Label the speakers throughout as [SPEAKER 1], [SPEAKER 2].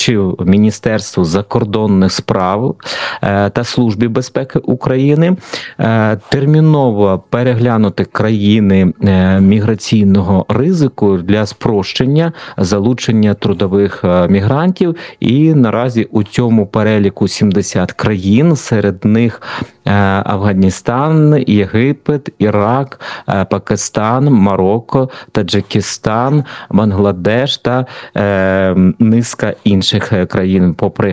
[SPEAKER 1] доручив Міністерству закордонних справ та Службі безпеки України терміново переглянути країни міграційного ризику для спрощення залучення трудових мігрантів. І наразі у цьому переліку 70 країн, серед них Афганістан, Єгипет, Ірак, Пакистан, Марокко, Таджикистан, Бангладеш та низка інших країн. Попри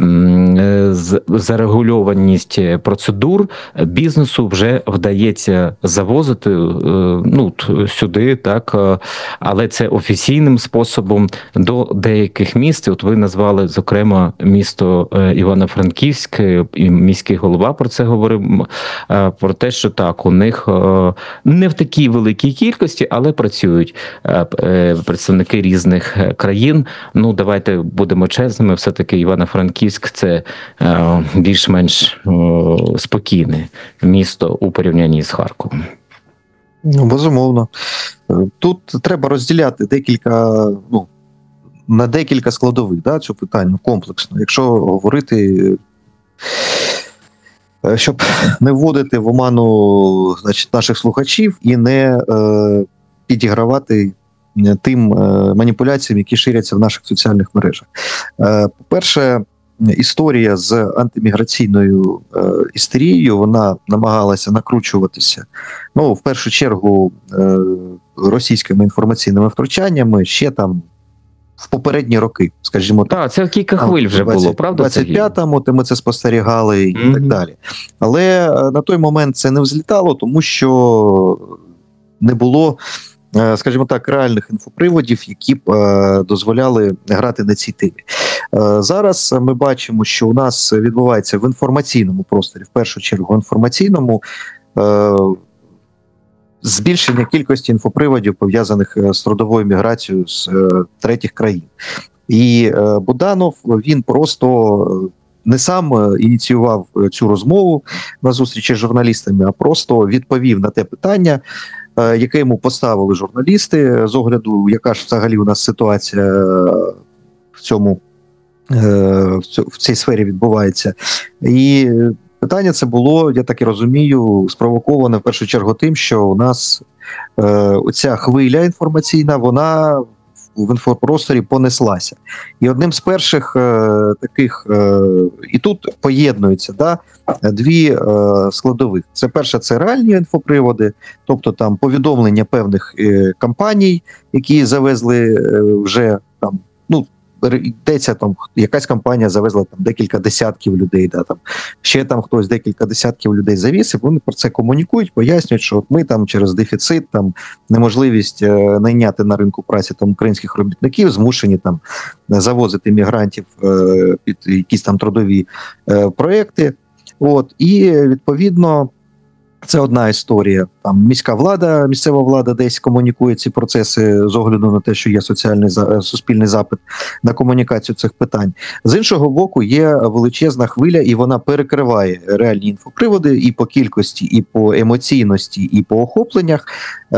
[SPEAKER 1] зарегульованість процедур, бізнесу вже вдається завозити сюди, так, але це офіційним способом до деяких міст. От ви назвали, зокрема, місто Івано-Франківськ, і міський голова про це говорив, про те, що так, у них не в такій великій кількості, але працюють представники різних країн. Ну, давайте будемо чесними, все-таки Івано-Франківськ – це більш-менш спокійне місто у порівнянні з Харковом.
[SPEAKER 2] Ну, безумовно. Тут треба розділяти на декілька складових, цю питання комплексно. Якщо говорити, щоб не вводити в оману, наших слухачів і не підігравати тим маніпуляціям, які ширяться в наших соціальних мережах. По-перше, історія з антиміграційною істерією, вона намагалася накручуватися, в першу чергу, російськими інформаційними втручаннями ще там в попередні роки, скажімо так.
[SPEAKER 1] Так, це кілька хвиль вже було, правда?
[SPEAKER 2] В 25-му ми це спостерігали і так далі. Але на той момент це не взлітало, тому що не було, скажімо так, реальних інфоприводів, які б дозволяли грати на цій темі. Зараз ми бачимо, що у нас відбувається в інформаційному просторі, в першу чергу інформаційному, збільшення кількості інфоприводів, пов'язаних з трудовою міграцією з третіх країн. І Буданов, він просто не сам ініціював цю розмову на зустрічі з журналістами, а просто відповів на те питання, яке йому поставили журналісти, з огляду, яка ж взагалі у нас ситуація в цій сфері відбувається. І питання це було, я так і розумію, спровоковане в першу чергу тим, що у нас оця хвиля інформаційна, вона в інфопросторі понеслася. І одним з перших таких, і тут поєднуються дві складових. Це перше, це реальні інфоприводи, тобто там повідомлення певних компаній, які завезли вже там, йдеться там, якась компанія завезла там декілька десятків людей, ще там хтось декілька десятків людей завіз, і вони про це комунікують, пояснюють, що ми там через дефіцит, неможливість найняти на ринку праці українських робітників, змушені там завозити мігрантів під якісь там трудові проекти. І відповідно це одна історія. Там місцева влада десь комунікує ці процеси з огляду на те, що є суспільний запит на комунікацію цих питань. З іншого боку, є величезна хвиля, і вона перекриває реальні інфоприводи і по кількості, і по емоційності, і по охопленнях.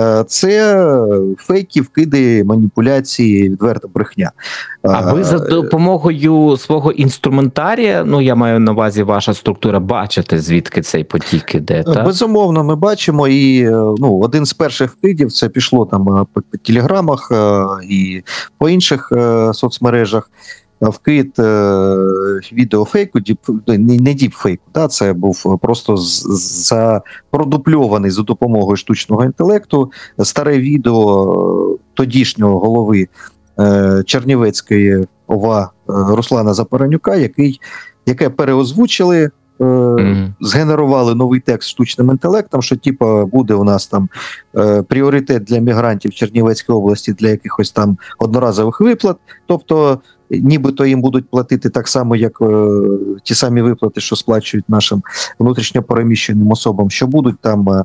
[SPEAKER 2] Це фейки, вкиди, маніпуляції, відверта брехня.
[SPEAKER 1] А ви за допомогою свого інструментарія, я маю на увазі ваша структура, бачите, звідки цей потік іде, так?
[SPEAKER 2] Безумовно, ми бачимо, і один з перших вкидів, це пішло там по телеграмах і по інших соцмережах, вкид відеофейку, не діпфейку, це був просто продубльований за допомогою штучного інтелекту старе відео тогішнього голови Чернівецької ОВА Руслана Запоронюка, яке переозвучили, згенерували новий текст штучним інтелектом, що буде у нас там пріоритет для мігрантів Чернівецької області для якихось там одноразових виплат, тобто нібито їм будуть платити так само, як ті самі виплати, що сплачують нашим внутрішньопереміщеним особам, що будуть там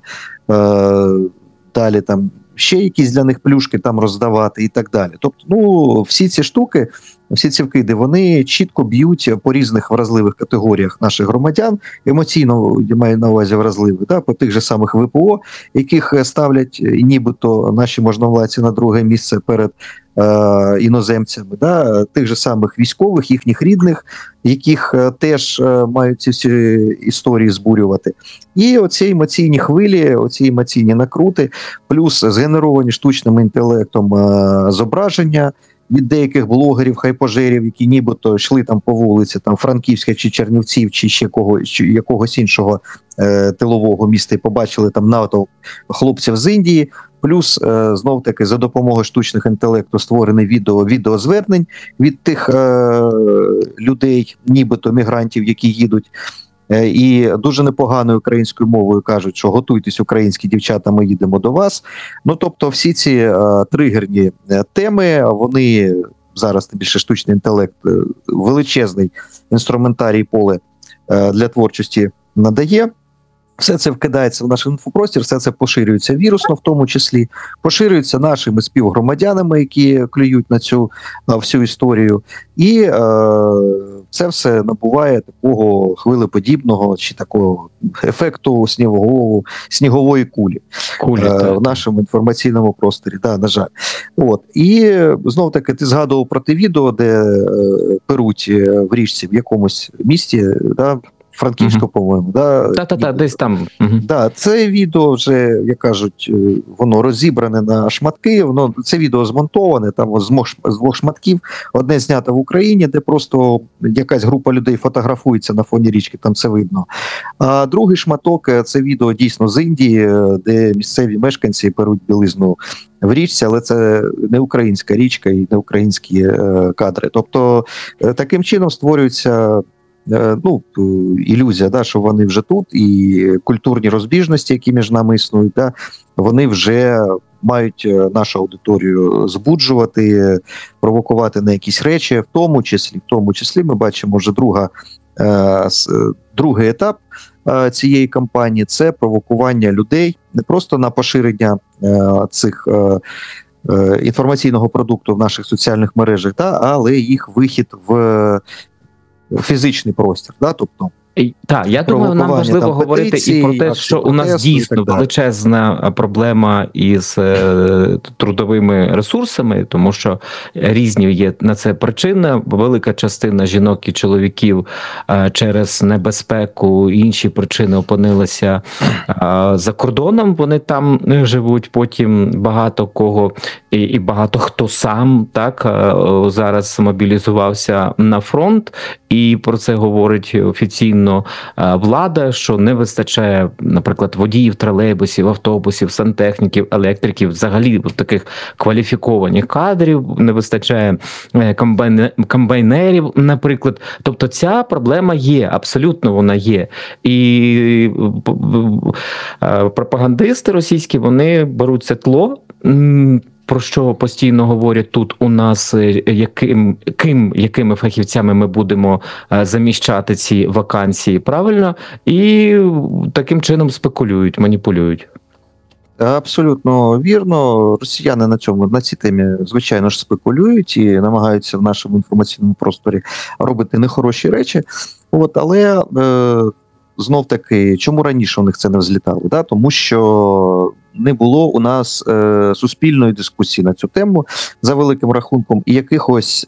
[SPEAKER 2] далі там ще якісь для них плюшки там роздавати і так далі. Тобто, всі ці штуки всі ці вкиди, вони чітко б'ють по різних вразливих категоріях наших громадян, емоційно, я маю на увазі вразливих, да, по тих же самих ВПО, яких ставлять нібито наші можновладці на друге місце перед іноземцями, да, тих же самих військових, їхніх рідних, яких теж мають ці всі історії збурювати. І оці емоційні хвилі, оці емоційні накрути, плюс згенеровані штучним інтелектом зображення від деяких блогерів, хайпожерів, які нібито йшли там по вулиці, там Франківська чи Чернівців, чи ще якогось іншого тилового міста, і побачили там НАТО хлопців з Індії. Плюс, знов-таки, за допомогою штучних інтелекту створене відеозвернень від тих людей, нібито мігрантів, які їдуть. І дуже непоганою українською мовою кажуть, що готуйтесь, українські дівчата, ми їдемо до вас. Ну, тобто всі ці тригерні теми, вони зараз, тим більше штучний інтелект, величезний інструментарій поле для творчості надає. Все це вкидається в наш інфопростір, все це поширюється вірусно, в тому числі, поширюється нашими співгромадянами, які клюють на цю всю історію. І це все набуває такого хвилеподібного чи такого ефекту снігової кулі в нашому інформаційному просторі. Да, на жаль. От. І знов-таки ти згадував про те відео, де перуть в річці в якомусь місті, да, Франківську, по-моєму, да?
[SPEAKER 1] Десь там.
[SPEAKER 2] Да, це відео вже, як кажуть, воно розібране на шматки, це відео змонтоване, там з двох шматків, одне знято в Україні, де просто якась група людей фотографується на фоні річки, там це видно. А другий шматок – це відео дійсно з Індії, де місцеві мешканці перуть білизну в річці, але це не українська річка і не українські кадри. Тобто таким чином створюється ілюзія, да, що вони вже тут, і культурні розбіжності, які між нами існують, да, вони вже мають нашу аудиторію збуджувати, провокувати на якісь речі, в тому числі ми бачимо вже другий етап цієї кампанії – це провокування людей не просто на поширення цих інформаційного продукту в наших соціальних мережах, да, але їх вихід в фізичний простір, да, тобто.
[SPEAKER 1] Так, я думаю, нам важливо говорити і про те, що у нас дійсно величезна проблема із трудовими ресурсами, тому що різні є на це причини. Велика частина жінок і чоловіків через небезпеку і інші причини опинилися за кордоном, вони там живуть, потім багато кого і багато хто сам так зараз мобілізувався на фронт, і про це говорить офіційно влада, що не вистачає, наприклад, водіїв тролейбусів, автобусів, сантехніків, електриків, взагалі таких кваліфікованих кадрів, не вистачає комбайнерів, наприклад. Тобто ця проблема є, абсолютно вона є. І пропагандисти російські, вони беруть це тло, про що постійно говорять тут у нас, якими фахівцями ми будемо заміщати ці вакансії, правильно? І таким чином спекулюють, маніпулюють.
[SPEAKER 2] Абсолютно вірно. Росіяни на цій темі, звичайно ж, спекулюють і намагаються в нашому інформаційному просторі робити нехороші речі. Але знов-таки, чому раніше у них це не взлітало? Да? Тому що не було у нас суспільної дискусії на цю тему, за великим рахунком, і якихось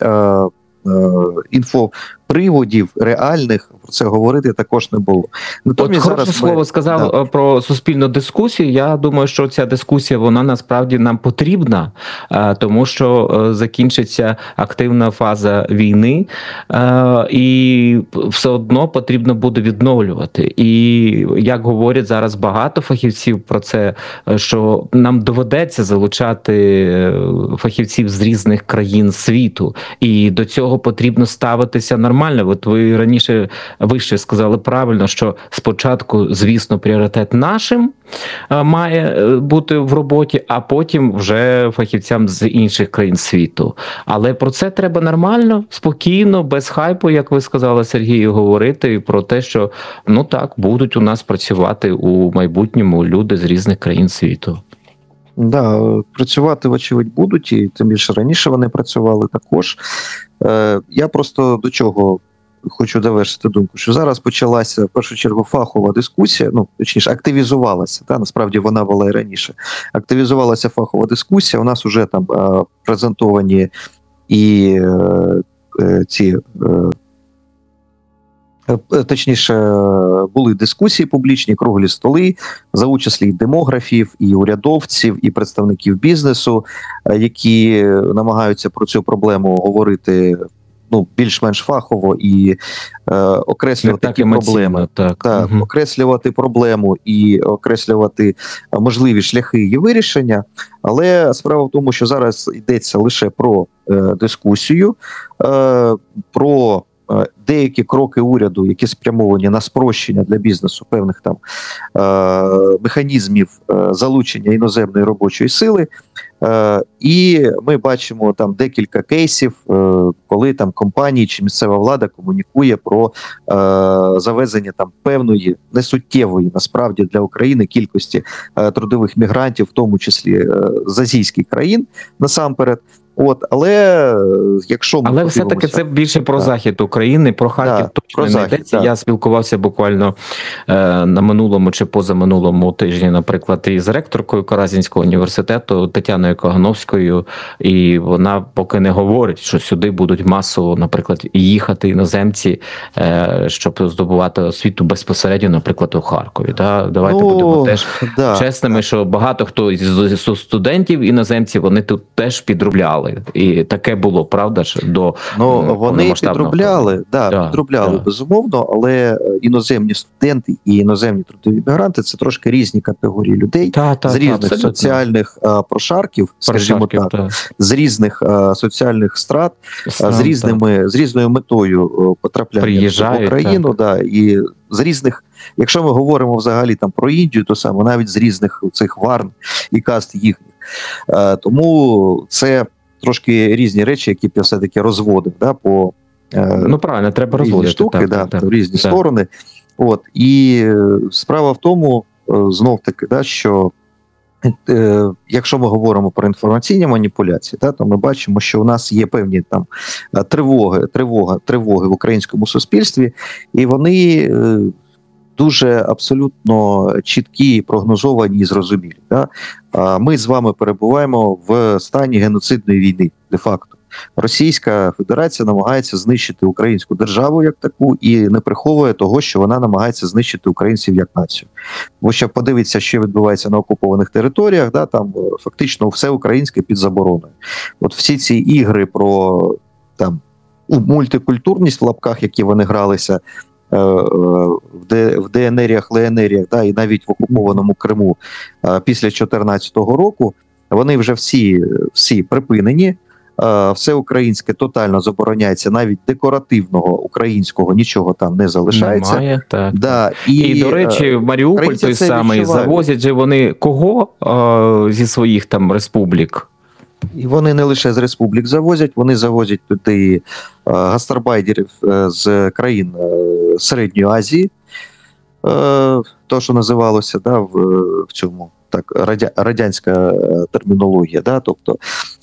[SPEAKER 2] інфоприводів реальних про це говорити також не було.
[SPEAKER 1] От хороше слово сказав про суспільну дискусію. Я думаю, що ця дискусія, вона насправді нам потрібна, тому що закінчиться активна фаза війни, і все одно потрібно буде відновлювати. І як говорять зараз багато фахівців про це, що нам доведеться залучати фахівців з різних країн світу, і до цього потрібно ставитися нормально. От ви раніше вище сказали правильно, що спочатку, звісно, пріоритет нашим має бути в роботі, а потім вже фахівцям з інших країн світу. Але про це треба нормально, спокійно, без хайпу, як ви сказали, Сергію, говорити про те, що, будуть у нас працювати у майбутньому люди з різних країн світу.
[SPEAKER 2] Да, працювати, вочевидь, будуть, і тим більше раніше вони працювали також. Я просто до чого хочу завершити думку, що зараз почалася в першу чергу фахова дискусія, ну, точніше, активізувалася, насправді вона була і раніше. Активізувалася фахова дискусія, у нас вже там презентовані і ці. Точніше, були дискусії публічні, круглі столи за участі і демографів, і урядовців, і представників бізнесу, які намагаються про цю проблему говорити більш-менш фахово і окреслювати ті проблеми, окреслювати проблему і окреслювати можливі шляхи її вирішення. Але справа в тому, що зараз йдеться лише про дискусію, про деякі кроки уряду, які спрямовані на спрощення для бізнесу певних там механізмів залучення іноземної робочої сили. І ми бачимо там декілька кейсів, коли там компанії чи місцева влада комунікує про завезення там певної несуттєвої насправді для України кількості трудових мігрантів, в тому числі з азійських країн насамперед. Але якщо ми
[SPEAKER 1] все-таки це більше про захід України, про Харків точно не йдеться. Я спілкувався буквально на минулому чи позаминулому тижні, наприклад, із ректоркою Каразінського університету Тетяною Кагановською, і вона поки не говорить, що сюди будуть масово, наприклад, їхати іноземці, щоб здобувати освіту безпосередньо, наприклад, у Харкові. Давайте будемо теж чесними, що багато хто із студентів іноземців, вони тут теж підробляли. І таке було, правда ж, до
[SPEAKER 2] вони підробляли, безумовно, але іноземні студенти і іноземні трудові мігранти – це трошки різні каtegорії людей з різних соціальних прошарків, скажімо так, з різних соціальних страт, з різною метою потрапляння в Україну, і з різних, якщо ми говоримо взагалі там про Індію, то саме навіть з різних цих варн і каст їхніх. Тому це трошки різні речі, які я все-таки розводив по
[SPEAKER 1] правильно, треба розводити
[SPEAKER 2] штуки, в різні сторони. І справа в тому, знов-таки, що якщо ми говоримо про інформаційні маніпуляції, то ми бачимо, що у нас є певні там тривоги в українському суспільстві, і вони дуже абсолютно чіткі, прогнозовані і зрозумілі. Ми з вами перебуваємо в стані геноцидної війни, де-факто. Російська Федерація намагається знищити українську державу як таку і не приховує того, що вона намагається знищити українців як націю. Бо що подивіться, що відбувається на окупованих територіях, там фактично все українське під забороною. Всі ці ігри про там мультикультурність в лапках, які вони гралися в ДНР'ях, ЛНР'ях, і навіть в окупованому Криму після 2014 року, вони вже всі припинені. Все українське тотально забороняється, навіть декоративного українського нічого там не залишається.
[SPEAKER 1] Немає, і, до речі, в Маріуполь той самий завозять же вони кого зі своїх там республік?
[SPEAKER 2] І вони не лише з республік завозять, вони завозять туди гастарбайтерів з країн Середньої Азії, то, що називалося в цьому, радянська термінологія, тобто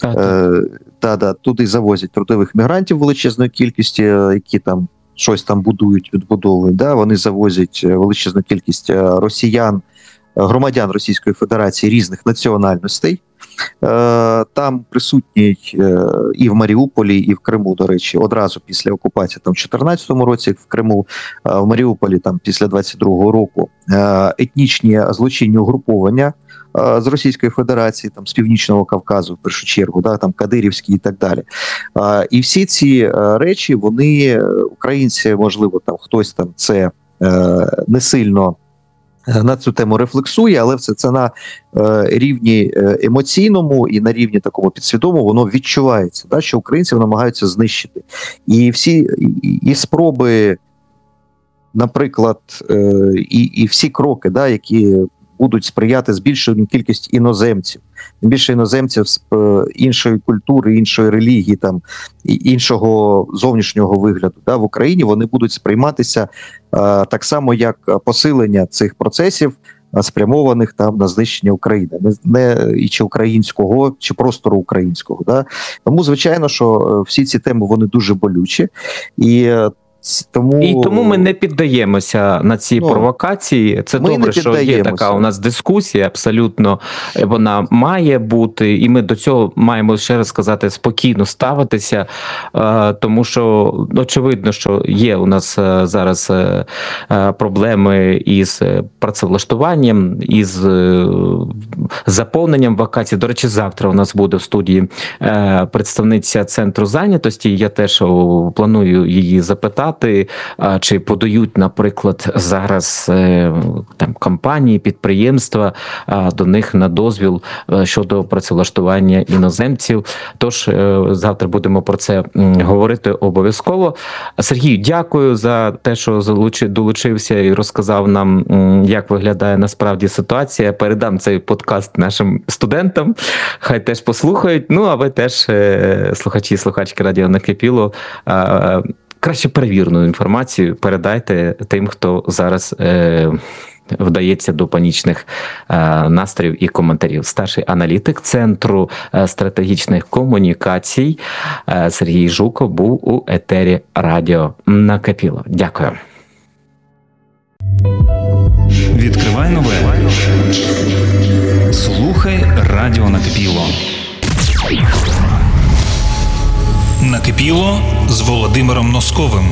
[SPEAKER 2] туди завозять трудових мігрантів величезної кількості, які там щось там будують, відбудовують, вони завозять величезну кількість росіян, громадян Російської Федерації різних національностей. Там присутній і в Маріуполі, і в Криму, до речі, одразу після окупації, там в 2014 році в Криму, в Маріуполі там після 22-го року етнічні злочинні угруповання з Російської Федерації, там з Північного Кавказу, в першу чергу, там кадирівські і так далі. І всі ці речі, вони, українці, можливо, там хтось там це не сильно на цю тему рефлексує, але все це на рівні емоційному і на рівні такому підсвідомому воно відчувається, що українців намагаються знищити. І всі спроби, наприклад, і всі кроки, які будуть сприяти збільшенню кількості іноземців, більше іноземців з іншої культури, іншої релігії, там іншого зовнішнього вигляду, в Україні, вони будуть сприйматися так само, як посилення цих процесів спрямованих там на знищення України, не і чи українського, чи простору українського. Да? Тому, звичайно, що всі ці теми вони дуже болючі, і тому
[SPEAKER 1] ми не піддаємося на ці провокації. Це добре, що є така у нас дискусія, абсолютно вона має бути, і ми до цього маємо, ще раз сказати, спокійно ставитися, тому що очевидно, що є у нас зараз проблеми із працевлаштуванням, із заповненням вакансій. До речі, завтра у нас буде в студії представниця Центру зайнятості, я теж планую її запитати, чи подають, наприклад, зараз там компанії, підприємства до них на дозвіл щодо працевлаштування іноземців. Тож завтра будемо про це говорити обов'язково. Сергій, дякую за те, що долучився і розказав нам, як виглядає насправді ситуація. Передам цей подкаст нашим студентам, хай теж послухають. Ну, а ви теж, слухачі і слухачки радіо Накипіло, краще перевірену інформацію передайте тим, хто зараз вдається до панічних настроїв і коментарів. Старший аналітик Центру стратегічних комунікацій Сергій Жуков був у етері радіо Накипіло. Дякую.
[SPEAKER 3] Відкривай нове. Слухай радіо Накипіло. Накипіло з Володимиром Носковим.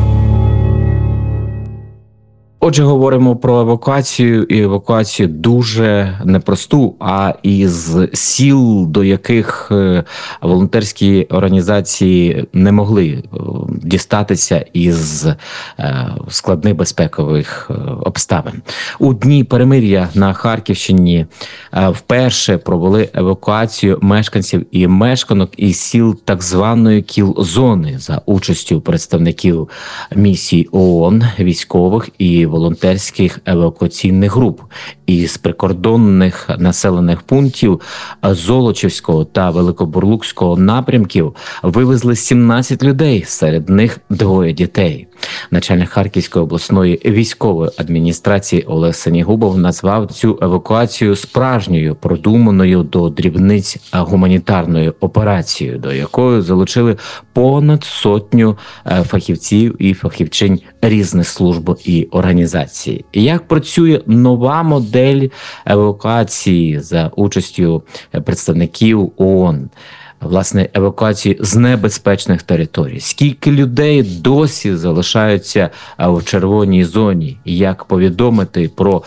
[SPEAKER 1] Отже, говоримо про евакуацію, і евакуацію дуже непросту, а із сіл, до яких волонтерські організації не могли дістатися із складних безпекових обставин. У дні перемир'я на Харківщині вперше провели евакуацію мешканців і мешканок із сіл так званої кіл-зони за участю представників місій ООН, військових і волонтерських евакуаційних груп. Із прикордонних населених пунктів Золочівського та Великобурлуцького напрямків вивезли 17 людей, серед них 2 дітей. Начальник Харківської обласної військової адміністрації Олег Сенігубов назвав цю евакуацію справжньою, продуманою до дрібниць гуманітарною операцією, до якої залучили понад 100 фахівців і фахівчинь різних служб і організацій. Як працює нова модель евакуації за участю представників ООН? Власне, евакуації з небезпечних територій. Скільки людей досі залишаються в червоній зоні? Як повідомити про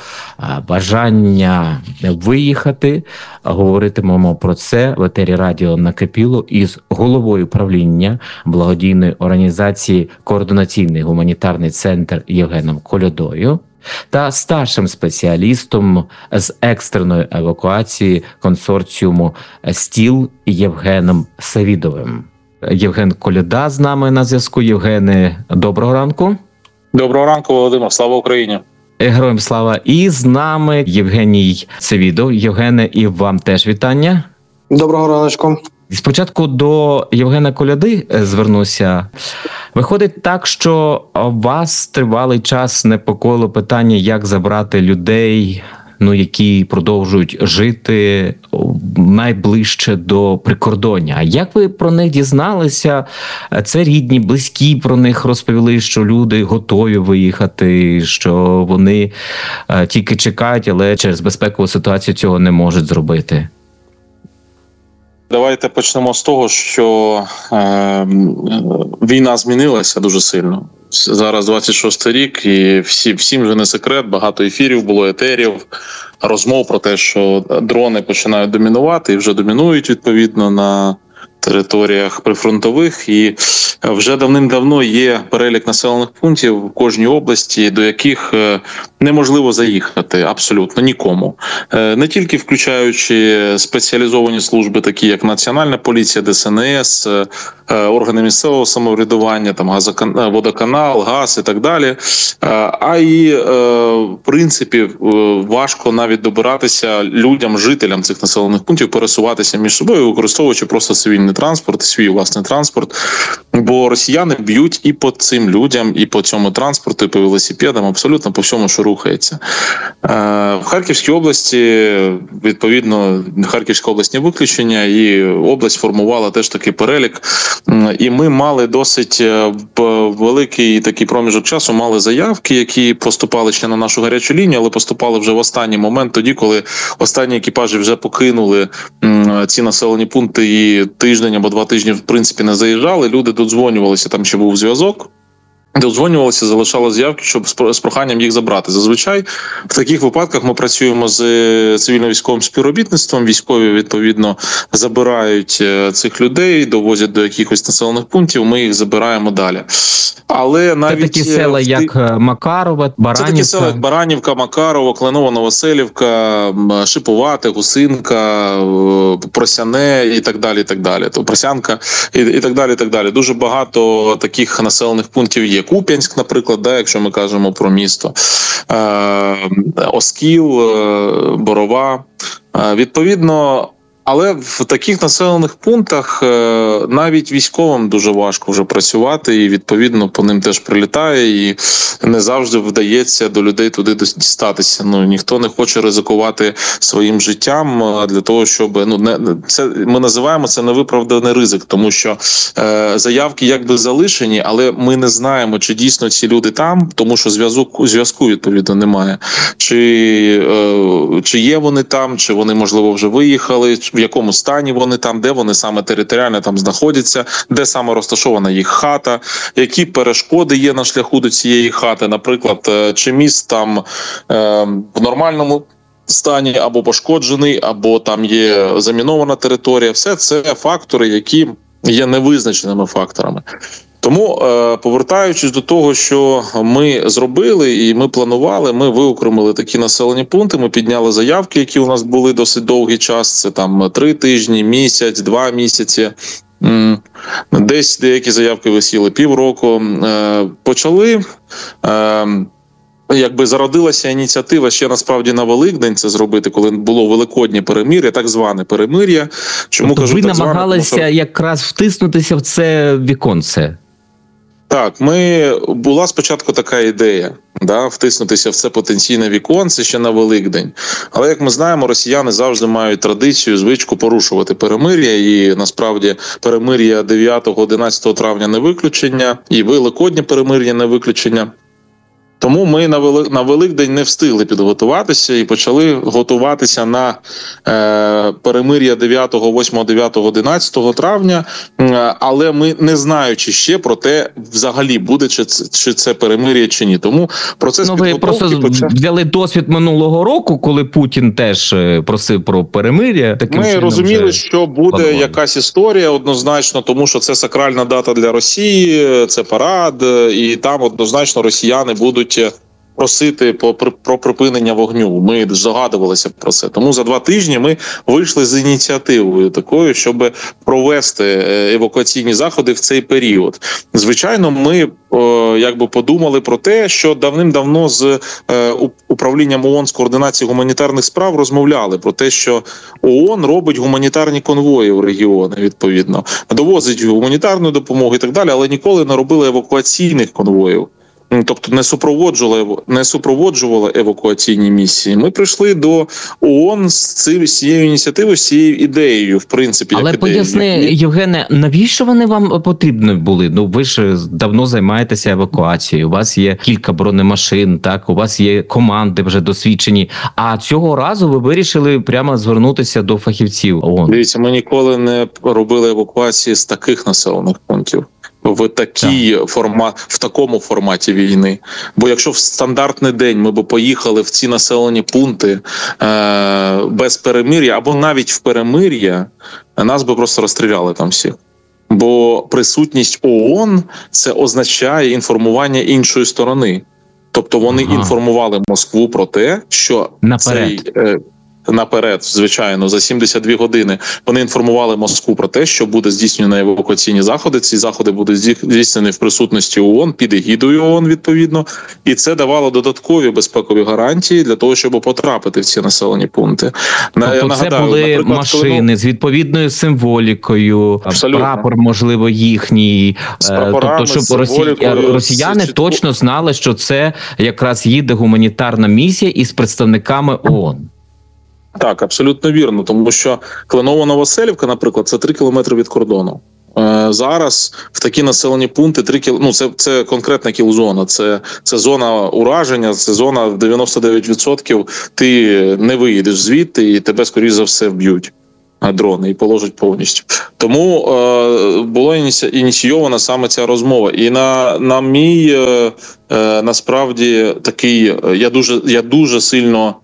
[SPEAKER 1] бажання виїхати? Говоритимемо про це в етері радіо Накипіло із головою правління благодійної організації «Координаційний гуманітарний центр» Євгеном Колядою та старшим спеціалістом з екстреної евакуації консорціуму «Стіл» Євгеном Савідовим. Євген Коляда з нами на зв'язку. Євгене, доброго ранку.
[SPEAKER 4] Доброго ранку, Володимир. Слава Україні.
[SPEAKER 1] Героям слава. І з нами Євгеній Савідов. Євгене, і вам теж вітання.
[SPEAKER 5] Доброго раночку.
[SPEAKER 1] Спочатку до Євгена Коляди звернуся. Виходить так, що вас тривалий час непокоїло питання, як забрати людей, які продовжують жити найближче до прикордоння. А як ви про них дізналися? Це рідні, близькі про них розповіли, що люди готові виїхати, що вони тільки чекають, але через безпекову ситуацію цього не можуть зробити.
[SPEAKER 4] Давайте почнемо з того, що війна змінилася дуже сильно. Зараз 26-й рік, і всім вже не секрет, багато ефірів було, етерів, розмов про те, що дрони починають домінувати і вже домінують відповідно на територіях прифронтових, і вже давним-давно є перелік населених пунктів в кожній області, до яких неможливо заїхати абсолютно нікому. Не тільки включаючи спеціалізовані служби, такі як Національна поліція, ДСНС, органи місцевого самоврядування, там водоканал, газ і так далі, а й в принципі важко навіть добиратися людям, жителям цих населених пунктів, пересуватися між собою, використовуючи просто цивільний цивільний транспорт, свій власний транспорт. Бо росіяни б'ють і по цим людям, і по цьому транспорту, і по велосипедам, абсолютно по всьому, що рухається. В Харківській області, відповідно, Харківська область не виключення, і область формувала теж такий перелік. І ми мали досить великий такий проміжок часу, мали заявки, які поступали ще на нашу гарячу лінію, але поступали вже в останній момент, тоді, коли останні екіпажі вже покинули ці населені пункти і тиждень або 2 тижні, в принципі, не заїжджали. Люди додзвонювалися, там ще був зв'язок. Додзвонювалися, залишали заявки, щоб з проханням їх забрати. Зазвичай в таких випадках ми працюємо з цивільно-військовим співробітництвом. Військові, відповідно, забирають цих людей, довозять до якихось населених пунктів, ми їх забираємо далі. Але навіть
[SPEAKER 1] це такі села, як Макарова, Баранівка.
[SPEAKER 4] Це такі села, як Баранівка, Макарова, Кленова, Новоселівка, Шиповате, Гусинка, Просяне і так далі, і так далі. То Просянка і так далі, і так далі. Дуже багато таких населених пунктів є. Куп'янськ, наприклад, якщо ми кажемо про місто. Оскіл, Борова. Відповідно, але в таких населених пунктах навіть військовим дуже важко вже працювати, і відповідно по ним теж прилітає, і не завжди вдається до людей туди дістатися. Ніхто не хоче ризикувати своїм життям для того, щоб це ми називаємо це невиправданий ризик, тому що заявки якби залишені, але ми не знаємо, чи дійсно ці люди там, тому що зв'язку відповідно немає. Чи є вони там, чи вони можливо вже виїхали, в якому стані вони там, де вони саме територіально там знаходяться, де саме розташована їх хата, які перешкоди є на шляху до цієї хати, наприклад, чи міст там в нормальному стані або пошкоджений, або там є замінована територія. Все це фактори, які є невизначеними факторами. Тому, повертаючись до того, що ми зробили і ми планували, ми виокремили такі населені пункти, ми підняли заявки, які у нас були досить довгий час, це там 3 тижні, місяць, 2 місяці. Десь деякі заявки висіли півроку. Почали, якби зародилася ініціатива ще насправді на Великдень це зробити, коли було великоднє перемир'я, так зване перемир'я. Чому
[SPEAKER 1] тобто
[SPEAKER 4] кажу
[SPEAKER 1] ви
[SPEAKER 4] так зване?
[SPEAKER 1] намагалися якраз втиснутися в це віконце?
[SPEAKER 4] Так, була спочатку така ідея, втиснутися в це потенційне віконце ще на Великдень. Але, як ми знаємо, росіяни завжди мають традицію, звичку порушувати перемир'я, і насправді перемир'я 9-11 травня не виключення, і великоднє перемир'я не виключення. Тому ми на Великдень не встигли підготуватися і почали готуватися на перемир'я 9, 8, 9, 11 травня, але ми не знаючи ще про те, взагалі буде чи це перемир'я чи ні. Тому процес підготовки... Ви просто
[SPEAKER 1] взяли досвід минулого року, коли Путін теж просив про перемир'я.
[SPEAKER 4] Ми розуміли, що буде якась історія однозначно, тому що це сакральна дата для Росії, це парад, і там однозначно росіяни будуть просити про припинення вогню. Ми здогадувалися про це. Тому за 2 тижні ми вийшли з ініціативою такою, щоб провести евакуаційні заходи в цей період. Звичайно, ми якби подумали про те, що давним-давно з управлінням ООН з координації гуманітарних справ розмовляли про те, що ООН робить гуманітарні конвої в регіони, відповідно. Довозить гуманітарну допомогу і так далі, але ніколи не робили евакуаційних конвоїв. Тобто не супроводжували евакуаційні місії. Ми прийшли до ООН з цією ініціативою, з цією ідеєю, в принципі.
[SPEAKER 1] Але поясни, Євгене, навіщо вони вам потрібні були? Ви ж давно займаєтеся евакуацією, у вас є кілька бронемашин, так, у вас є команди вже досвідчені, а цього разу ви вирішили прямо звернутися до фахівців ООН.
[SPEAKER 4] Дивіться, ми ніколи не робили евакуації з таких населених пунктів. В такому форматі війни. Бо якщо в стандартний день ми б поїхали в ці населені пункти без перемир'я, або навіть в перемир'я, нас би просто розстріляли там всіх. Бо присутність ООН – це означає інформування іншої сторони. Тобто вони інформували Москву про те, що наперед, звичайно, за 72 години вони інформували Москву про те, що буде здійснено евакуаційні заходи. Ці заходи будуть здійснені в присутності ООН, під егідою ООН, відповідно. І це давало додаткові безпекові гарантії для того, щоб потрапити в ці населені пункти.
[SPEAKER 1] Тобто це були машини з відповідною символікою,
[SPEAKER 4] Абсолютно.
[SPEAKER 1] прапор, можливо, їхній. Тобто, щоб росіяни точно знали, що це якраз їде гуманітарна місія із представниками ООН.
[SPEAKER 4] Так, абсолютно вірно, тому що Кленово-Новоселівка, наприклад, це 3 кілометри від кордону. Зараз в такі населені пункти 3 кілометри, це конкретна кілзона, це зона ураження, це зона в 99%, ти не виїдеш звідти і тебе, скоріш за все, вб'ють дрони і положать повністю. Тому була ініційована саме ця розмова. І на мій, насправді, такий, я дуже сильно,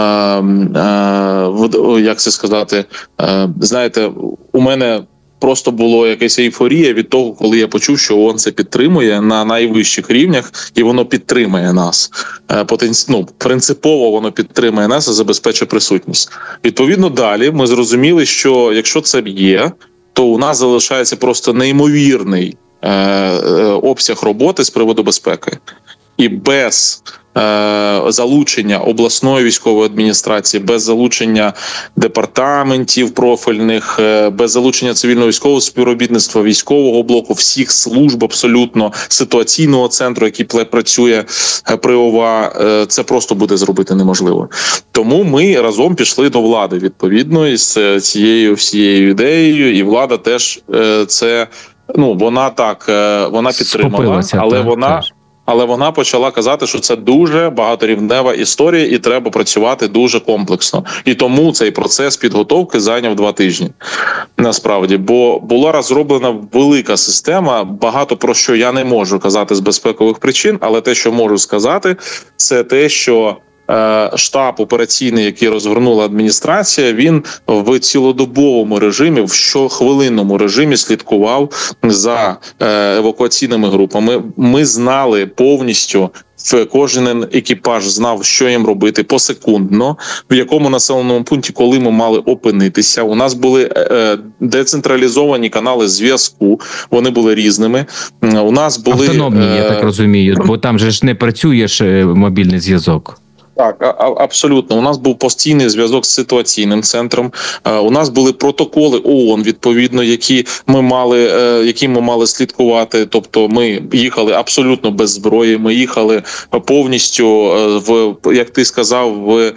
[SPEAKER 4] як це сказати, знаєте, у мене просто було якась ейфорія від того, коли я почув, що ООН це підтримує на найвищих рівнях, і воно підтримує нас. Принципово воно підтримує нас і забезпечує присутність. Відповідно, далі ми зрозуміли, що якщо це є, то у нас залишається просто неймовірний обсяг роботи з приводу безпеки. І без залучення обласної військової адміністрації, без залучення департаментів профільних, без залучення цивільного військового співробітництва, військового блоку, всіх служб абсолютно, ситуаційного центру, який працює при ОВА, це просто буде зробити неможливо. Тому ми разом пішли до влади, відповідно, із цією всією ідеєю, і влада теж це, вона підтримала, але вона почала казати, що це дуже багаторівнева історія і треба працювати дуже комплексно. І тому цей процес підготовки зайняв 2 тижні. Насправді, бо була розроблена велика система, багато про що я не можу казати з безпекових причин, але те, що можу сказати, це те, що штаб операційний, який розгорнула адміністрація, він в цілодобовому режимі, в щохвилинному режимі слідкував за евакуаційними групами. Ми знали повністю, кожен екіпаж знав, що їм робити посекундно, в якому населеному пункті, коли ми мали опинитися. У нас були децентралізовані канали зв'язку, вони були різними. У нас були
[SPEAKER 1] автономні, я так розумію, бо там же ж не працює мобільний зв'язок.
[SPEAKER 4] Так, абсолютно. У нас був постійний зв'язок з ситуаційним центром. У нас були протоколи ООН, відповідно, які ми мали слідкувати. Тобто ми їхали абсолютно без зброї, ми їхали повністю як ти сказав,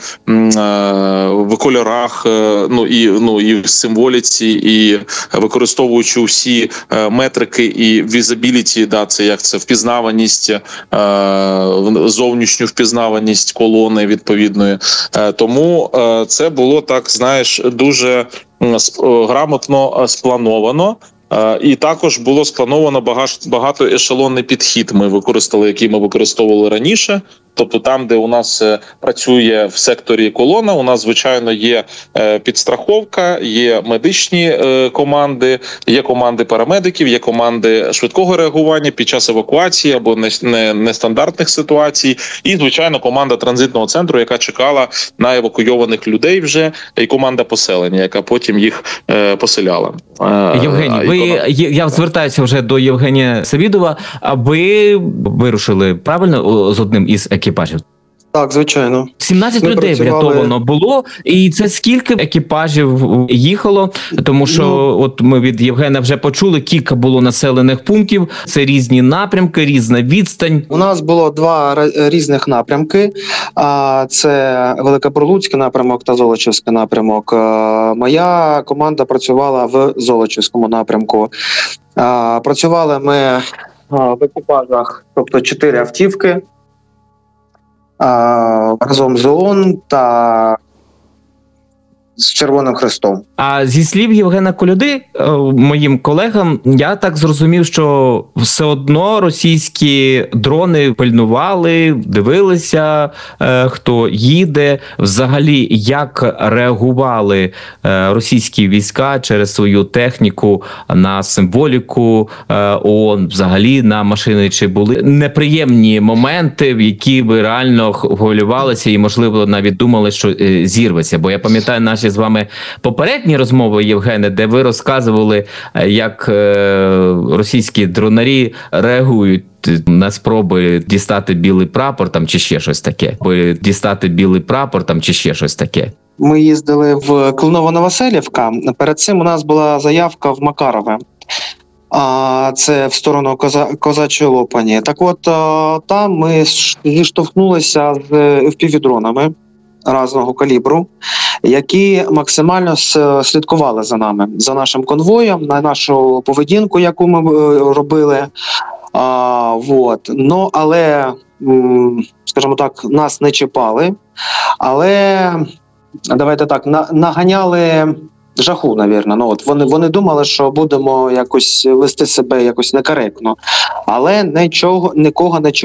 [SPEAKER 4] в кольорах, і в символіці, і використовуючи всі метрики і візабіліті, це впізнаваність, зовнішню впізнаваність колон відповідної. Тому це було, так, знаєш, дуже грамотно сплановано. І також було сплановано багатоешелонний підхід, який ми використовували раніше. Тобто там, де у нас працює в секторі колона, у нас, звичайно, є підстраховка, є медичні команди, є команди парамедиків, є команди швидкого реагування під час евакуації або нестандартних ситуацій. І, звичайно, команда транзитного центру, яка чекала на евакуйованих людей вже, і команда поселення, яка потім їх поселяла.
[SPEAKER 1] Євгеній, я звертаюся вже до Євгенія Савідова. А ви вирушили, правильно, з одним із екіпажів?
[SPEAKER 5] Так, звичайно.
[SPEAKER 1] 17 людей врятовано було. І це скільки екіпажів їхало? Тому що от ми від Євгена вже почули, кілька було населених пунктів. Це різні напрямки, різна відстань.
[SPEAKER 5] У нас було 2 різних напрямки. Це Великоприлуцький напрямок та Золочівський напрямок. Моя команда працювала в Золочівському напрямку. Працювали ми в екіпажах, тобто 4 автівки. Разом з ООН та з Червоним Хрестом.
[SPEAKER 1] А зі слів Євгена Коляди, моїм колегам, я так зрозумів, що все одно російські дрони пильнували, дивилися, хто їде. Взагалі, як реагували російські війська через свою техніку на символіку ООН, взагалі на машини, чи були неприємні моменти, в які ви реально хвилювалися і, можливо, навіть думали, що зірветься. Бо я пам'ятаю наші з вами попередні розмови, Євгене, де ви розказували, як російські дронарі реагують на спроби дістати білий прапор там чи ще щось таке. Дістати білий прапор там чи ще щось таке.
[SPEAKER 5] Ми їздили в Клиново-Новоселівка. Перед цим у нас була заявка в Макарове. Це в сторону Козачої Лопані. Так от, там ми зіштовхнулися з FPV-дронами різного калібру, які максимально слідкували за нами, за нашим конвоєм, на нашу поведінку, яку ми робили. Ну, але, скажімо так, нас не чіпали, але, давайте так, наганяли жаху, навірно. Ну, от вони думали, що будемо якось вести себе якось некоректно, але нікого не